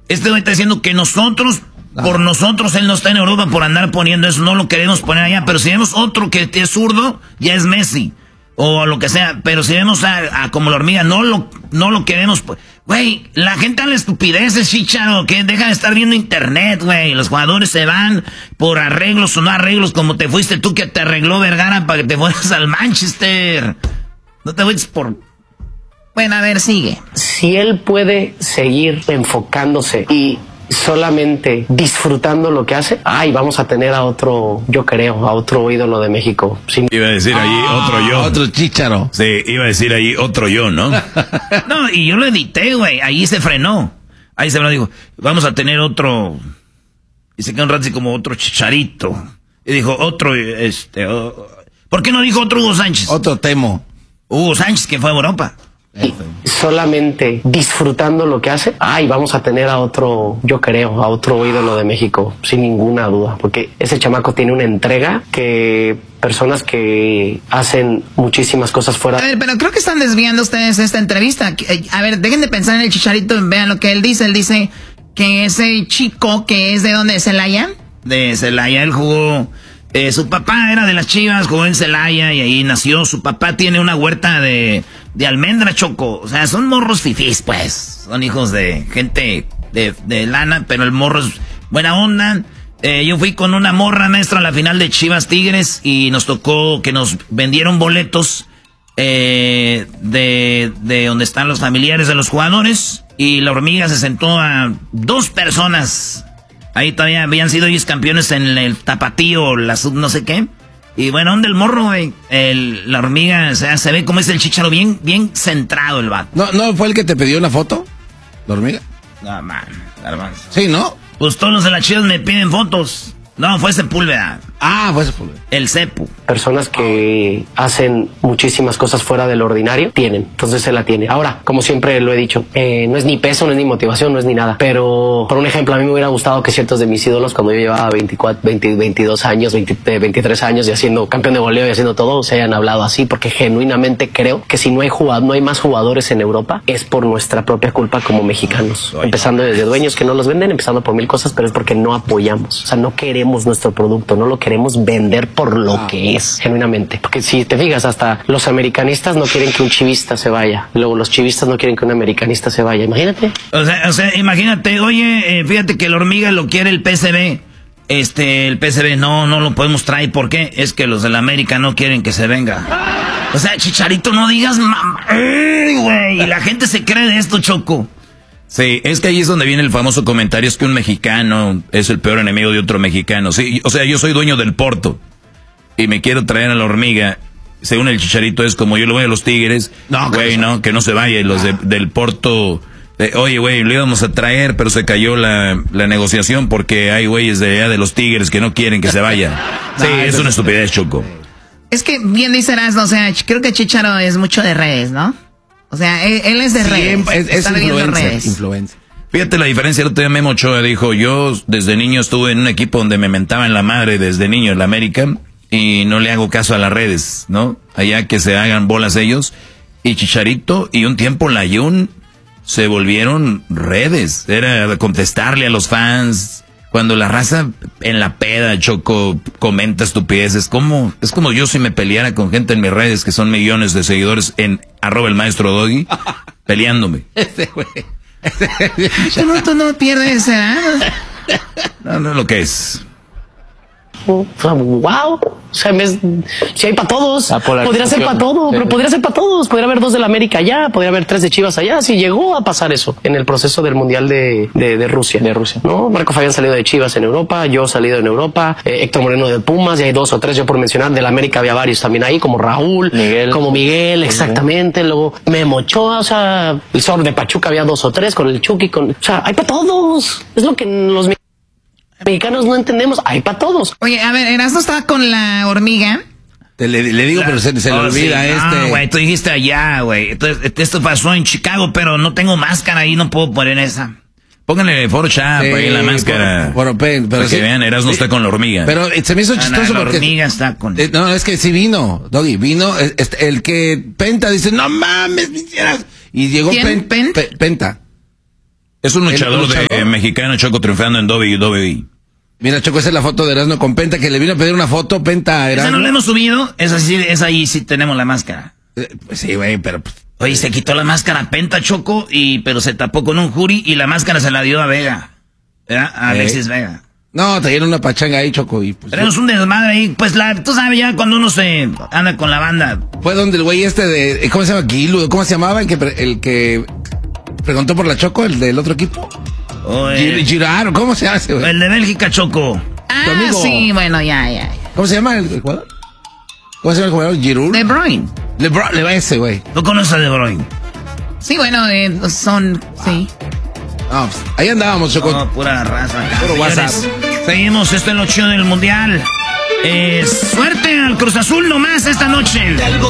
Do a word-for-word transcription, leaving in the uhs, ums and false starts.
Este güey está diciendo que nosotros, ah. por nosotros, él no está en Europa por andar poniendo eso, no lo queremos poner allá. Pero si vemos otro que es zurdo, ya es Messi. O lo que sea. Pero si vemos a, a como la hormiga, no lo, no lo queremos. Güey, la gente a la estupidez es Chicharo, que deja de estar viendo internet, güey. Los jugadores se van por arreglos o no arreglos, como te fuiste tú que te arregló Vergara para que te fueras al Manchester. No te fuiste por... Bueno, a ver, sigue. Si él puede seguir enfocándose y solamente disfrutando lo que hace, ay, vamos a tener a otro, yo creo, a otro ídolo de México. Sin... Iba a decir ahí oh, otro yo. Otro Chicharo. Sí, iba a decir ahí otro yo, ¿no? No, y yo lo edité, güey. Ahí se frenó. Ahí se frenó, dijo, vamos a tener otro... Y se quedó un rato así como otro Chicharito. Y dijo, otro, este... Oh... ¿Por qué no dijo otro Hugo Sánchez? Otro Temo. Hugo Sánchez, que fue a Europa. Y solamente disfrutando lo que hace, ay, vamos a tener a otro, yo creo, a otro ídolo de México, sin ninguna duda, porque ese chamaco tiene una entrega que personas que hacen muchísimas cosas fuera... A ver, pero creo que están desviando ustedes esta entrevista. A ver, dejen de pensar en el Chicharito y vean lo que él dice. Él dice que ese chico que es de ¿dónde? ¿De Celaya? De Celaya, él jugó... Eh, su papá era de las Chivas, jugó en Celaya y ahí nació. Su papá tiene una huerta de, de almendra, Choco. O sea, son morros fifís, pues. Son hijos de gente de, de lana, pero el morro es buena onda. Eh, yo fui con una morra maestra a la final de Chivas Tigres y nos tocó que nos vendieron boletos eh, de, de donde están los familiares de los jugadores. Y la hormiga se sentó a dos personas. Ahí todavía habían sido ellos campeones en el tapatío, la sub no sé qué. Y bueno, ¿dónde el morro, güey? El, la hormiga, o sea, se ve como es el Chicharo, bien, bien centrado el vato. ¿No, ¿No fue el que te pidió la foto? ¿La hormiga? No, man, hermano. Sí, ¿no? Pues todos los de las Chivas me piden fotos. No, fue Sepúlveda. Ah, fue Sepúlveda. El Cepu. Personas que hacen muchísimas cosas fuera del ordinario, tienen. Entonces se la tiene. Ahora, como siempre lo he dicho, eh, no es ni peso, no es ni motivación, no es ni nada. Pero, por un ejemplo, a mí me hubiera gustado que ciertos de mis ídolos, cuando yo llevaba veinticuatro, veinte, veintidós años, veinte, veintitrés años y haciendo campeón de goleo y haciendo todo, se hayan hablado así, porque genuinamente creo que si no hay jugado, no hay más jugadores en Europa, es por nuestra propia culpa como mexicanos. Empezando desde dueños que no los venden, empezando por mil cosas, pero es porque no apoyamos. O sea, no queremos nuestro producto, no lo queremos vender por lo ah. que es, genuinamente. Porque si te fijas, hasta los americanistas no quieren que un chivista se vaya. Luego los chivistas no quieren que un americanista se vaya. Imagínate. O sea, o sea imagínate, oye, eh, fíjate que la hormiga lo quiere el P S V. Este, el P S V no, no lo podemos traer. ¿Por qué? Es que los de la América no quieren que se venga. O sea, Chicharito, no digas mamá. Güey, y la gente se cree de esto, Choco. Sí, es que ahí es donde viene el famoso comentario, es que un mexicano es el peor enemigo de otro mexicano. Sí, o sea, yo soy dueño del Porto y me quiero traer a la hormiga. Según el Chicharito es como yo lo voy a los Tigres. No, güey, no, que no se vaya. Y los de, del Porto, eh, oye, güey, lo íbamos a traer, pero se cayó la, la negociación porque hay güeyes de allá de los Tigres que no quieren que se vaya. Sí, no, es una estupidez, Choco. Es que bien dice Erasmo, o sea, creo que Chicharo es mucho de redes, ¿no? O sea, él, él es de sí, redes. Es, es influencer, influencer. Fíjate la diferencia. El otro día Memo Ochoa dijo, yo desde niño estuve en un equipo donde me mentaban la madre desde niño en la América y no le hago caso a las redes, ¿no? Allá que se hagan bolas ellos. Y Chicharito y un tiempo la Jun se volvieron redes. Era contestarle a los fans. Cuando la raza en la peda, Choco, comenta estupideces, como, es como yo si me peleara con gente en mis redes, que son millones de seguidores en arroba el maestro Doggy, peleándome. Ese güey. Tú no, tú no pierdes, ¿eh? No, no es lo que es. Wow, o sea, me, si hay para todos, podría ser para todo, pero podría ser para todos, podría haber dos de la América allá, podría haber tres de Chivas allá, si llegó a pasar eso en el proceso del Mundial de, de, de Rusia, de Rusia, ¿no? Marco Fabián salido de Chivas en Europa, yo salido en Europa, eh, Héctor Moreno de Pumas, y hay dos o tres, yo por mencionar, de la América había varios también ahí, como Raúl, Miguel, como Miguel, exactamente, uh-huh. Luego Memo Ochoa, o sea, el Zorro de Pachuca había dos o tres, con el Chucky, con, o sea, hay para todos, es lo que los mexicanos no entendemos, hay para todos. Oye, a ver, Erasmo estaba con la hormiga. Te le, le digo, la, pero se, se oh, le olvida sí, este. No, güey, tú dijiste allá, güey. Esto pasó en Chicago, pero no tengo máscara ahí, no puedo poner esa. Pónganle Photoshop sí, ahí la máscara. Por, por, pero para sí, que vean, Erasmo sí, está con la hormiga. Pero se me hizo chistoso no, no, porque... La hormiga está con... Eh, no, es que sí vino, Doggy, vino. Este, el que Penta dice, no mames, me hicieras. Y llegó ¿Quién? Pen, ¿Pen? Pe, Penta. Es un luchador, luchador de mexicano, Choco, triunfando en doble u doble u E. Mira, Choco, esa es la foto de Erasmo con Penta, que le vino a pedir una foto, Penta a Erasmo. ¿Esa no la hemos subido? Esa sí, esa ahí sí tenemos la máscara. Eh, pues sí, güey, pero... Pues, oye, se quitó la máscara Penta, Choco, y pero se tapó con un jury y la máscara se la dio a Vega. ¿Verdad? A Alexis eh. Vega. No, trajeron una pachanga ahí, Choco, y pues... Tenemos un desmadre ahí, pues la, tú sabes ya cuando uno se anda con la banda. Fue donde el güey este de... ¿Cómo se llama? Gilu, ¿cómo se llamaba? El que, el que preguntó por la Choco, el del otro equipo. Oye, Girard, ¿cómo se llama ese güey? el de Bélgica, Choco. Ah, amigo. sí, bueno, ya, ya. ¿Cómo se llama el, el jugador? ¿Cómo se llama el jugador? ¿Giroud? De Bruyne. LeBron, le va ese, güey. ¿Tú conoces a De Bruyne? Sí, bueno, eh, son, sí. No, pues, ahí andábamos, Choco. No, pura raza. Puro Señores, WhatsApp. seguimos, esto es lo chido del Mundial. Eh, suerte al Cruz Azul nomás esta noche.